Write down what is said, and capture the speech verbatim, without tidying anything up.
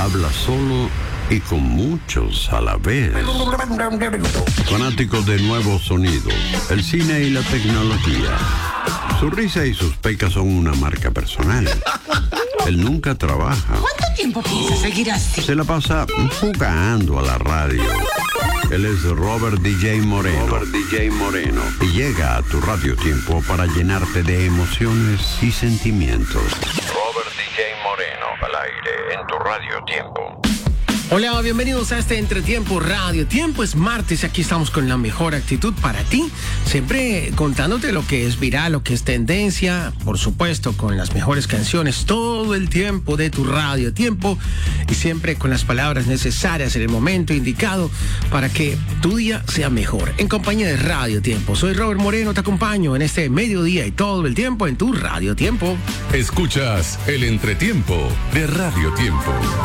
habla solo y con muchos a la vez. Fanático de nuevos sonidos, el cine y la tecnología. Su risa y sus pecas son una marca personal. Él nunca trabaja. ¿Cuánto tiempo piensa seguir así? Se la pasa jugando a la radio. Él es Robert D J Moreno. Robert D J Moreno. Y llega a tu Radio Tiempo para llenarte de emociones y sentimientos. Robert D J Moreno, al aire en tu Radio Tiempo. Hola, bienvenidos a este Entretiempo Radio Tiempo. Es martes y aquí estamos con la mejor actitud para ti. Siempre contándote lo que es viral, lo que es tendencia. Por supuesto, con las mejores canciones todo el tiempo de tu Radio Tiempo. Y siempre con las palabras necesarias en el momento indicado para que tu día sea mejor. En compañía de Radio Tiempo. Soy Robert Moreno, te acompaño en este mediodía y todo el tiempo en tu Radio Tiempo. Escuchas el Entretiempo de Radio Tiempo.